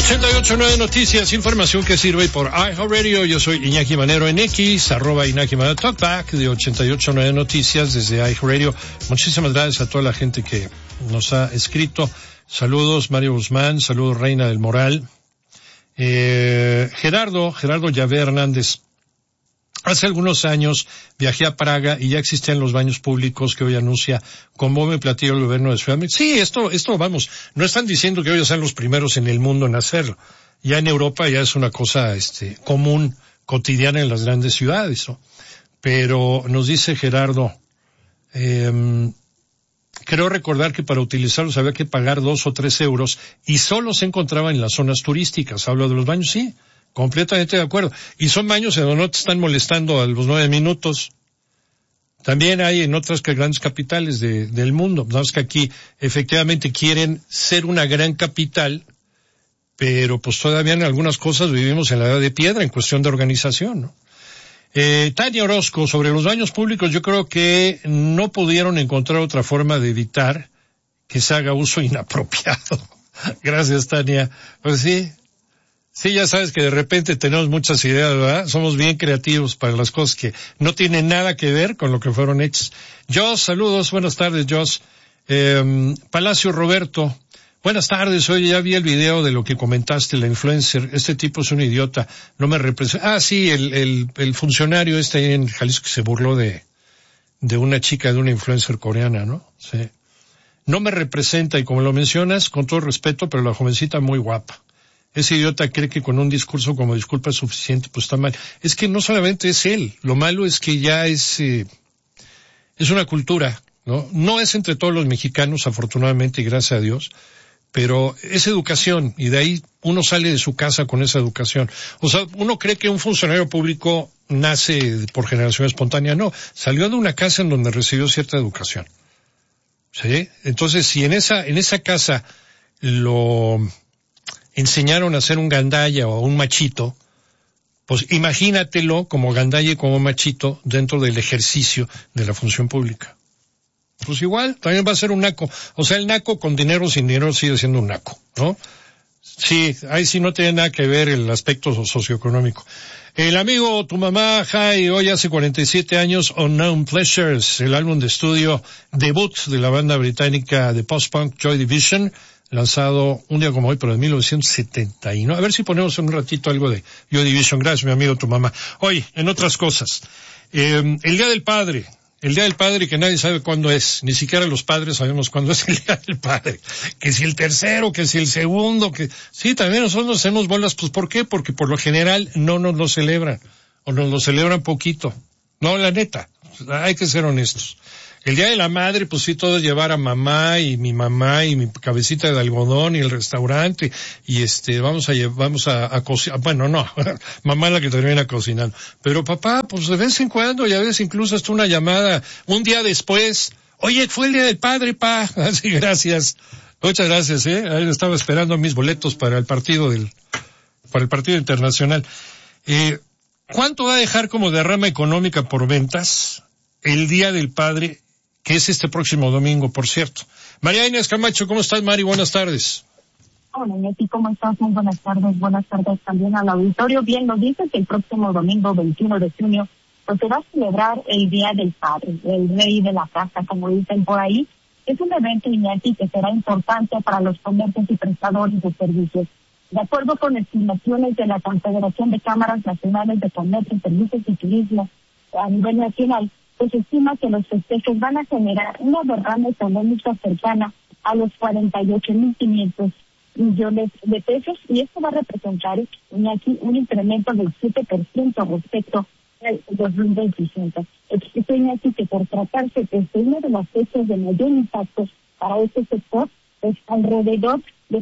88.9 Noticias, información que sirve por iHeartRadio. Yo soy Iñaki Manero en X, @Iñaki Manero Talkback de 88.9 Noticias desde iHeartRadio. Muchísimas gracias a toda la gente que nos ha escrito. Saludos, Mario Guzmán, saludos, Reina del Moral. Gerardo Llavé Hernández. Hace algunos años viajé a Praga y ya existían los baños públicos que hoy anuncia con bombo y platillo el gobierno de Ciudad de México. Sí, esto vamos, no están diciendo que hoy sean los primeros en el mundo en hacerlo. Ya en Europa ya es una cosa común, cotidiana en las grandes ciudades, ¿no? Pero nos dice Gerardo, creo recordar que para utilizarlos había que pagar 2 o 3 euros y solo se encontraba en las zonas turísticas. Hablo de los baños, sí. Completamente de acuerdo. Y son baños en donde no te están molestando a los 9 minutos. También hay en otras grandes capitales del mundo. Sabes que aquí efectivamente quieren ser una gran capital, pero pues todavía en algunas cosas vivimos en la edad de piedra en cuestión de organización, ¿no? Tania Orozco, sobre los baños públicos, yo creo que no pudieron encontrar otra forma de evitar que se haga uso inapropiado. Gracias, Tania. Pues sí. Sí, ya sabes que de repente tenemos muchas ideas, ¿verdad? Somos bien creativos para las cosas que no tienen nada que ver con lo que fueron hechas. Joss, saludos, buenas tardes, Joss. Palacio Roberto, buenas tardes, oye, ya vi el video de lo que comentaste, la influencer, este tipo es un idiota, no me representa. Ah, sí, el funcionario en Jalisco que se burló de una chica, de una influencer coreana, ¿no? Sí. No me representa, y como lo mencionas, con todo respeto, pero la jovencita muy guapa. Ese idiota cree que con un discurso como disculpa es suficiente, pues está mal. Es que no solamente es él, lo malo es que ya es una cultura, ¿no? No es entre todos los mexicanos, afortunadamente, y gracias a Dios, pero es educación, y de ahí uno sale de su casa con esa educación. O sea, uno cree que un funcionario público nace por generación espontánea, no, salió de una casa en donde recibió cierta educación. ¿Sí? Entonces, si en esa casa lo enseñaron a ser un gandalla o un machito, pues imagínatelo como gandalla y como machito dentro del ejercicio de la función pública. Pues igual, también va a ser un naco. O sea, el naco con dinero o sin dinero sigue siendo un naco, ¿no? Sí, ahí sí no tiene nada que ver el aspecto socioeconómico. El amigo Tu Mamá Jai, hoy hace 47 años, Unknown Pleasures, el álbum de estudio debut de la banda británica de post-punk Joy Division, lanzado un día como hoy, pero en 1979. A ver si ponemos en un ratito algo de Joy Division. Gracias, mi amigo Tu Mamá. Hoy, en otras cosas, el Día del Padre que nadie sabe cuándo es, ni siquiera los padres sabemos cuándo es el Día del Padre, que si el tercero, que si el segundo, que sí, también nosotros nos hacemos bolas, pues ¿por qué? Porque por lo general no nos lo celebran, o nos lo celebran poquito. No, la neta, hay que ser honestos. El Día de la Madre, pues sí, todo es llevar a mamá y mi cabecita de algodón y el restaurante, y vamos a cocinar, bueno, no, mamá es la que termina cocinando, pero papá, pues de vez en cuando, y a veces incluso hasta una llamada, un día después, oye, fue el Día del Padre, pa, así, gracias, muchas gracias, ahí estaba esperando mis boletos para el partido internacional. ¿Cuánto va a dejar como derrama económica por ventas el Día del Padre, que es este próximo domingo, por cierto? María Inés Camacho, ¿cómo estás, Mari? Buenas tardes. Hola, Neti, ¿cómo estás? Muy buenas tardes también al auditorio. Bien, nos dices que el próximo domingo, 21 de junio, pues se va a celebrar el Día del Padre, el rey de la casa, como dicen por ahí. Es un evento, Iñaki, que será importante para los comercios y prestadores de servicios. De acuerdo con estimaciones de la Confederación de Cámaras Nacionales de Comercio, Servicios y Turismo a nivel nacional, pues se estima que los festejos van a generar una derrama económica cercana a los 48.500 millones de pesos, y esto va a representar aquí un incremento del 7% respecto al 2025. Explico aquí que por tratarse de una de las fechas de mayor impacto para este sector, pues alrededor de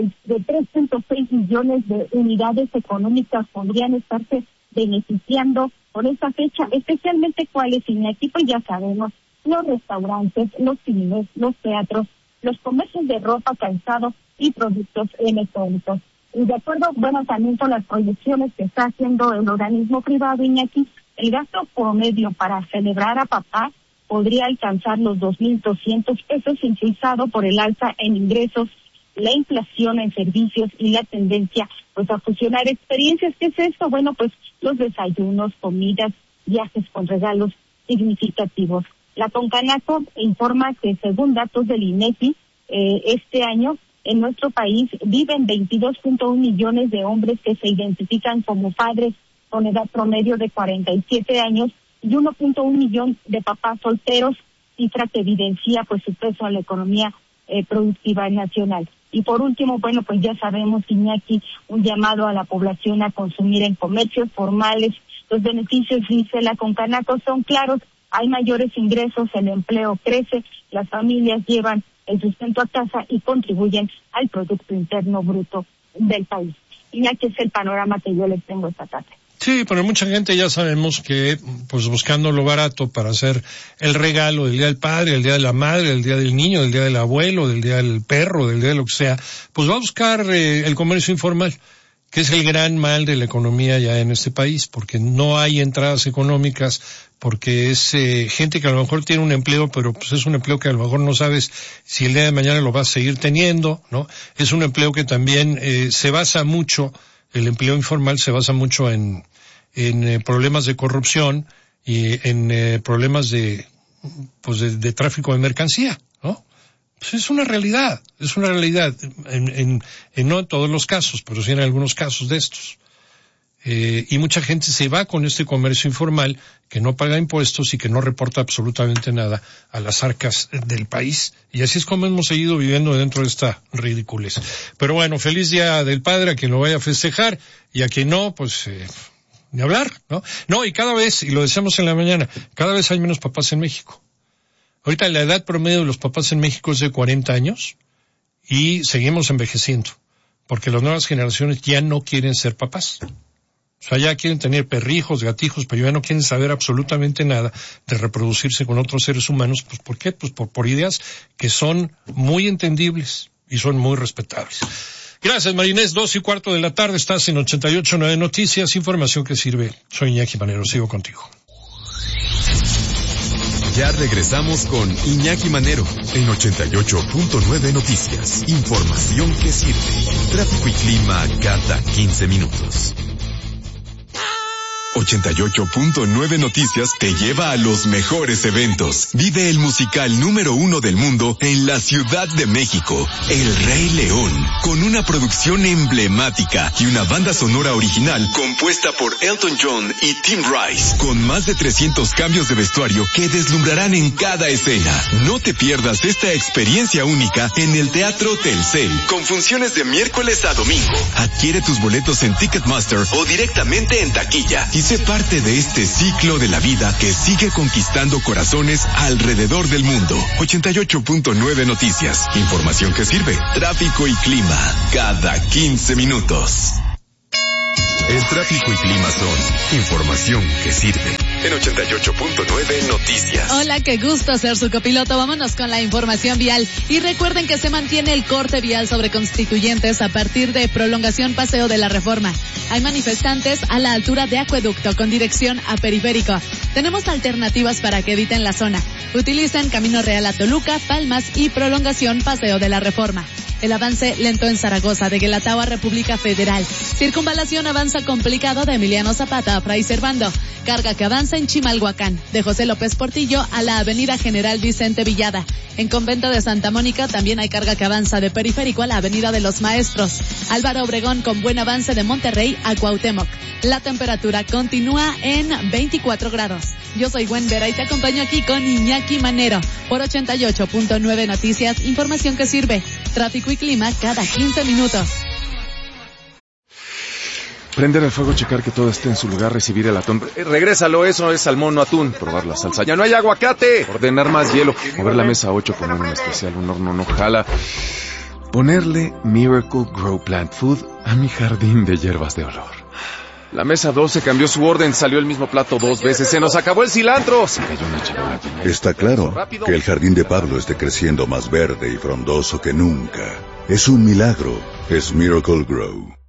3.6 millones de unidades económicas podrían estarse beneficiando por esta fecha, especialmente cuáles, Iñaki, pues ya sabemos, los restaurantes, los cines, los teatros, los comercios de ropa, calzado y productos electrónicos. Y de acuerdo, bueno, también con las proyecciones que está haciendo el organismo privado, Iñaki, el gasto promedio para celebrar a papá podría alcanzar los 2.200 pesos, impulsado por el alza en ingresos la inflación en servicios y la tendencia pues a fusionar experiencias. ¿Qué es esto? Bueno, pues los desayunos, comidas, viajes con regalos significativos. La Concanaco informa que según datos del INEGI, este año en nuestro país viven 22.1 millones de hombres que se identifican como padres con edad promedio de 47 años y 1.1 millón de papás solteros, cifra que evidencia pues su peso en la economía productiva nacional. Y por último, bueno, pues ya sabemos, Iñaki, un llamado a la población a consumir en comercios formales. Los beneficios, dice la Concanaco, son claros. Hay mayores ingresos, el empleo crece, las familias llevan el sustento a casa y contribuyen al Producto Interno Bruto del país. Iñaki, es el panorama que yo les tengo esta tarde. Sí, pero mucha gente ya sabemos que, pues buscando lo barato para hacer el regalo del Día del Padre, el Día de la Madre, el Día del Niño, del Día del Abuelo, del Día del Perro, del Día de lo que sea, pues va a buscar el comercio informal, que es el gran mal de la economía ya en este país, porque no hay entradas económicas, porque es gente que a lo mejor tiene un empleo, pero pues es un empleo que a lo mejor no sabes si el día de mañana lo vas a seguir teniendo, ¿no? Es un empleo que también se basa mucho, el empleo informal se basa mucho en problemas de corrupción y en problemas de tráfico de mercancía, ¿no? Pues es una realidad, en no en todos los casos, pero sí en algunos casos de estos. Y mucha gente se va con este comercio informal que no paga impuestos y que no reporta absolutamente nada a las arcas del país. Y así es como hemos seguido viviendo dentro de esta ridiculez. Pero bueno, feliz Día del Padre a quien lo vaya a festejar y a quien no, pues ni hablar, ¿no? No, y cada vez, y lo decíamos en la mañana, cada vez hay menos papás en México. Ahorita la edad promedio de los papás en México es de 40 años y seguimos envejeciendo, porque las nuevas generaciones ya no quieren ser papás. O sea, ya quieren tener perrijos, gatijos, pero ya no quieren saber absolutamente nada de reproducirse con otros seres humanos. Pues, ¿por qué? Pues por ideas que son muy entendibles y son muy respetables. Gracias, Marinés. 2:15 de la tarde, estás en 88.9 Noticias, información que sirve. Soy Iñaki Manero, sigo contigo. Ya regresamos con Iñaki Manero en 88.9 Noticias, información que sirve. Tráfico y clima cada 15 minutos. 88.9 Noticias te lleva a los mejores eventos. Vive el musical número 1 del mundo en la Ciudad de México, El Rey León, con una producción emblemática y una banda sonora original compuesta por Elton John y Tim Rice, con más de 300 cambios de vestuario que deslumbrarán en cada escena. No te pierdas esta experiencia única en el Teatro Telcel, con funciones de miércoles a domingo. Adquiere tus boletos en Ticketmaster o directamente en taquilla y sé parte de este ciclo de la vida que sigue conquistando corazones alrededor del mundo. 88.9 Noticias, información que sirve. Tráfico y clima cada 15 minutos. El tráfico y clima son información que sirve. En 88.9 Noticias. Hola, qué gusto ser su copiloto. Vámonos con la información vial. Y recuerden que se mantiene el corte vial sobre Constituyentes a partir de prolongación Paseo de la Reforma. Hay manifestantes a la altura de Acueducto con dirección a Periférico. Tenemos alternativas para que eviten la zona. Utilicen Camino Real a Toluca, Palmas y prolongación Paseo de la Reforma. El avance lento en Zaragoza, de Guelatao a República Federal. Circunvalación avanza complicado de Emiliano Zapata a Fray Servando. Carga que avanza en Chimalhuacán, de José López Portillo a la Avenida General Vicente Villada. En Convento de Santa Mónica también hay carga que avanza de Periférico a la Avenida de los Maestros. Álvaro Obregón con buen avance de Monterrey a Cuauhtémoc. La temperatura continúa en 24 grados. Yo soy Gwen Vera y te acompaño aquí con Iñaki Manero por 88.9 Noticias, información que sirve. Tráfico y clima cada 15 minutos. Prender el fuego, checar que todo esté en su lugar, recibir el atún. Regrésalo, eso es salmón, no atún. Probar la salsa. ¡Ya no hay aguacate! Ordenar más hielo. Mover la mesa 8, poner un especial, un horno no jala. Ponerle Miracle Grow Plant Food a mi jardín de hierbas de olor. La mesa 12 cambió su orden, salió el mismo plato 2 veces. ¡Se nos acabó el cilantro! Se cayó una charola. Está claro que el jardín de Pablo esté creciendo más verde y frondoso que nunca. Es un milagro. Es Miracle Grow.